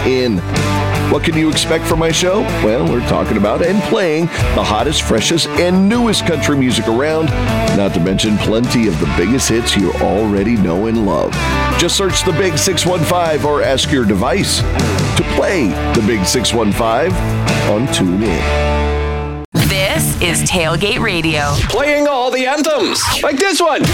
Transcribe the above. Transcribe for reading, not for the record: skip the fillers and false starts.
in. What can you expect from my show? Well, we're talking about and playing the hottest, freshest, and newest country music around, not to mention plenty of the biggest hits you already know and love. Just search The Big 615 or ask your device to play The Big 615 on TuneIn. This is Tailgate Radio. Playing all the anthems, like this one.